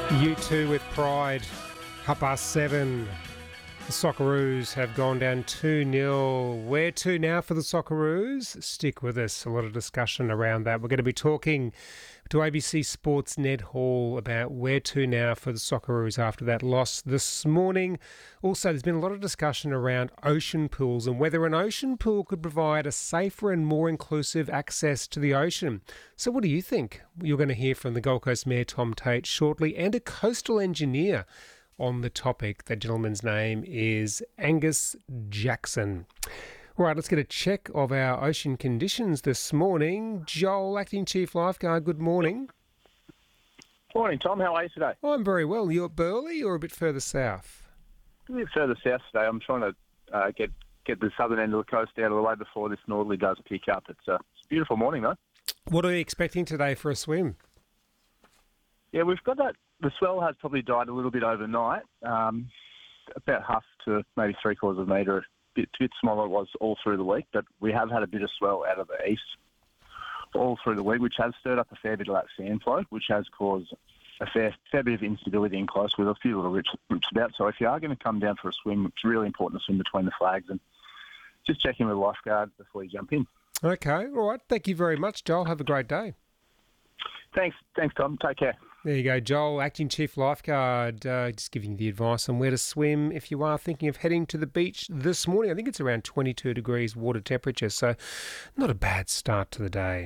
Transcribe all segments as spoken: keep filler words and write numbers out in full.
You two with pride. Half past seven. The Socceroos have gone down two nil. Where to now for the Socceroos? Stick with us. A lot of discussion around that. We're going to be talking to A B C Sports Ned Hall about where to now for the Socceroos after that loss this morning. Also, there's been a lot of discussion around ocean pools and whether an ocean pool could provide a safer and more inclusive access to the ocean. So what do you think? You're going to hear from the Gold Coast Mayor Tom Tate shortly, and a coastal engineer on the topic. That gentleman's name is Angus Jackson. All right, let's get a check of our ocean conditions this morning. Joel, Acting Chief Lifeguard, good morning. Morning, Tom. How are you today? Oh, I'm very well. You're at Burleigh or a bit further south? A bit further south today. I'm trying to uh, get get the southern end of the coast out of the way before this northerly does pick up. It's, uh, it's a beautiful morning, though. What are you expecting today for a swim? Yeah, we've got that. The swell has probably died a little bit overnight, um, about half to maybe three quarters of a metre. Bit, bit smaller it was all through the week, but we have had a bit of swell out of the east all through the week, which has stirred up a fair bit of that sand flow, which has caused a fair fair bit of instability in close with a few little rips, rips about. So if you are going to come down for a swim, it's really important to swim between the flags and just check in with the lifeguard before you jump in. Okay, all right. Thank you very much, Joel. Have a great day. Thanks, thanks, Tom. Take care. There you go, Joel, Acting Chief Lifeguard, uh, just giving you the advice on where to swim if you are thinking of heading to the beach this morning. I think it's around twenty-two degrees water temperature, so not a bad start to the day.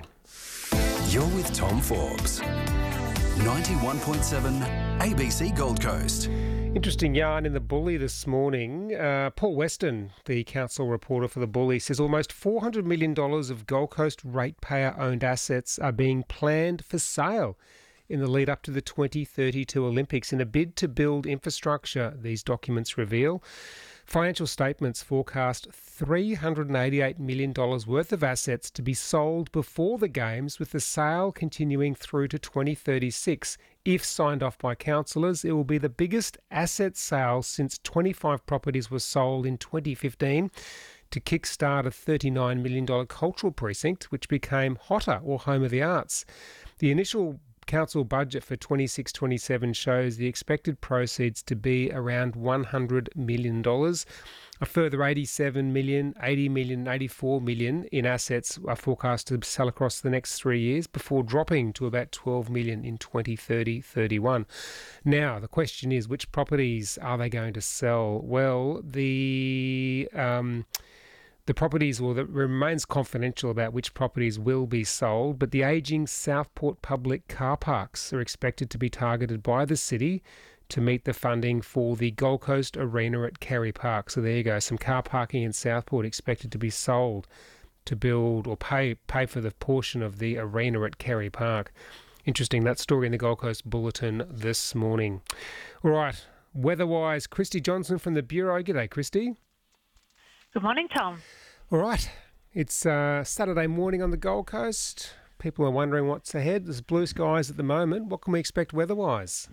You're with Tom Forbes, ninety-one point seven A B C Gold Coast. Interesting yarn in the Bully this morning. Uh, Paul Weston, the council reporter for the Bully, says almost four hundred million dollars of Gold Coast ratepayer-owned assets are being planned for sale in the lead up to the twenty thirty-two Olympics in a bid to build infrastructure, these documents reveal. Financial statements forecast three hundred eighty-eight million dollars worth of assets to be sold before the Games, with the sale continuing through to twenty thirty-six. If signed off by councillors, it will be the biggest asset sale since twenty-five properties were sold in twenty fifteen to kickstart a thirty-nine million dollars cultural precinct, which became Hotter, or Home of the Arts. The initial council budget for twenty-six twenty-seven shows the expected proceeds to be around one hundred million dollars. A further eighty-seven million dollars, eighty million dollars, eighty-four million dollars in assets are forecast to sell across the next three years before dropping to about twelve million dollars in twenty thirty thirty-one. Now, the question is, which properties are they going to sell? Well, the... Um, The properties, well, it remains confidential about which properties will be sold, but the ageing Southport public car parks are expected to be targeted by the city to meet the funding for the Gold Coast Arena at Kerry Park. So there you go, some car parking in Southport expected to be sold to build or pay pay for the portion of the arena at Kerry Park. Interesting, that story in the Gold Coast Bulletin this morning. All right, weather-wise, Christy Johnson from the Bureau. G'day, Christy. Good morning, Tom. All right, it's uh, Saturday morning on the Gold Coast. People are wondering what's ahead. There's blue skies at the moment. What can we expect weather-wise?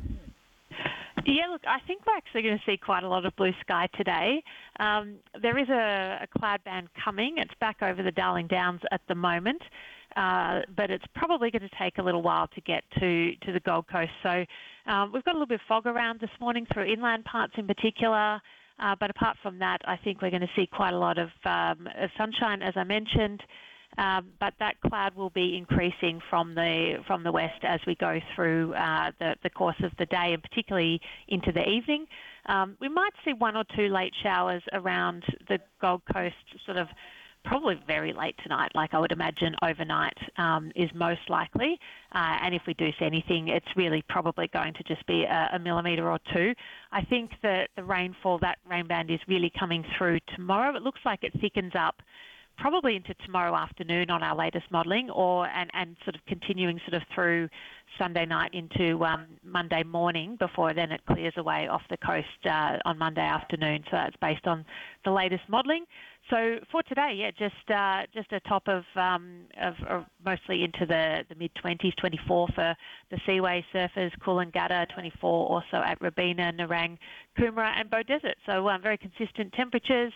Yeah, look, I think we're actually going to see quite a lot of blue sky today. Um, there is a, a cloud band coming. It's back over the Darling Downs at the moment, uh, but it's probably going to take a little while to get to, to the Gold Coast. So um, we've got a little bit of fog around this morning through inland parts in particular. Uh, but apart from that, I think we're going to see quite a lot of um, sunshine, as I mentioned. Um, but that cloud will be increasing from the from the west as we go through uh, the, the course of the day, and particularly into the evening. Um, we might see one or two late showers around the Gold Coast, sort of probably very late tonight, like I would imagine overnight um, is most likely. Uh, and if we do see anything, it's really probably going to just be a, a millimetre or two. I think that the rainfall, that rain band is really coming through tomorrow. It looks like it thickens up probably into tomorrow afternoon on our latest modelling, or and, and sort of continuing sort of through Sunday night into um, Monday morning before then it clears away off the coast uh, on Monday afternoon. So that's based on the latest modelling. So for today, yeah, just uh, just a top of, um, of, of mostly into the, the mid-twenties, twenty-four for the Seaway surfers, Coolangatta, twenty-four also at Robina, Nerang, Coomera and Bow Desert. So um, very consistent temperatures.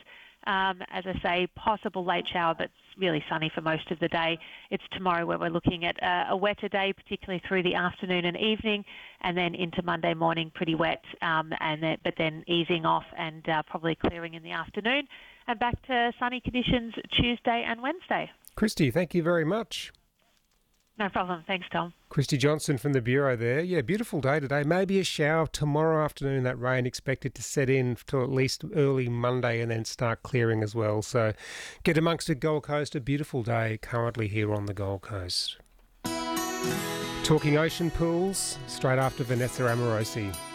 Um, as I say, possible late shower, but really sunny for most of the day. It's tomorrow where we're looking at a, a wetter day, particularly through the afternoon and evening, and then into Monday morning pretty wet, um, and then, but then easing off and uh, probably clearing in the afternoon, and back to sunny conditions Tuesday and Wednesday. Christy, thank you very much. No problem. Thanks, Tom. Christy Johnson from the Bureau there. Yeah, beautiful day today. Maybe a shower tomorrow afternoon. That rain expected to set in till at least early Monday and then start clearing as well. So get amongst the Gold Coast. A beautiful day currently here on the Gold Coast. Talking ocean pools straight after Vanessa Amorosi.